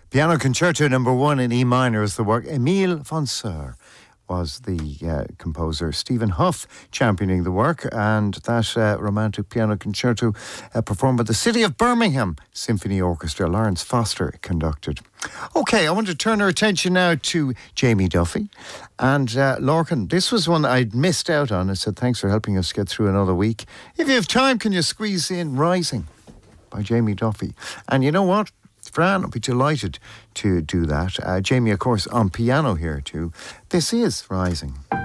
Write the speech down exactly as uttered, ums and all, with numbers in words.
Piano Concerto number one in E minor is the work. Emile von Seur was the uh, composer. Stephen Huff championing the work, and that uh, romantic piano concerto uh, performed by the City of Birmingham Symphony Orchestra. Lawrence Foster conducted. Okay, I want to turn our attention now to Jamie Duffy. And uh, Lorcan, this was one I'd missed out on. I said, thanks for helping us get through another week. If you have time, can you squeeze in Rising by Jamie Duffy? And you know what? Fran will be delighted to do that. Uh, Jamie, of course, on piano here too. This is Rising.